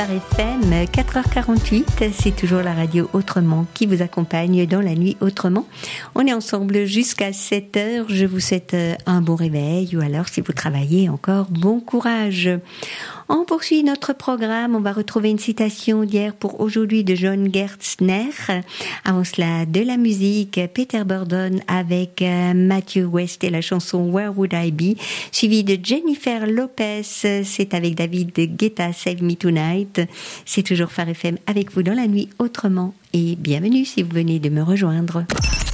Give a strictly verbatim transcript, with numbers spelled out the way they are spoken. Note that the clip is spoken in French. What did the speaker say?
F M quatre heures quarante-huit, c'est toujours la radio Autrement qui vous accompagne dans la nuit autrement. On est ensemble jusqu'à sept heures. Je vous souhaite un bon réveil ou alors si vous travaillez encore, bon courage. On poursuit notre programme. On va retrouver une citation d'hier pour aujourd'hui de John Gerstner. Avant cela, de la musique, Peter Burdon avec Matthew West et la chanson Where Would I Be, suivi de Jennifer Lopez. C'est avec David Guetta, Save Me Tonight. C'est toujours Phare F M avec vous dans la nuit autrement. Et bienvenue si vous venez de me rejoindre.